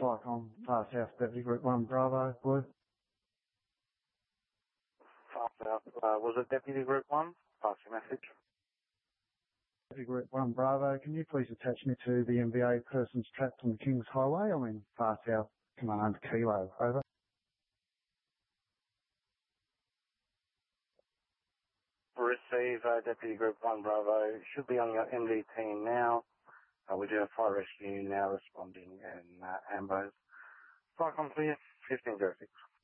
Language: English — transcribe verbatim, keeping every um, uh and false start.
Cyclone, Far South, Deputy Group one, Bravo, Blue. Far South, uh, was it Deputy Group one? Pass your message. Deputy Group one, Bravo, can you please attach me to the M V A persons trapped on the Kings Highway? I'm in Far South, Command Kilo, over. Receive, uh, Deputy Group one, Bravo. Should be on your M D team now. Uh, we do have fire rescue now responding in uh, Ambos. Cyclone clear, fifteen oh six.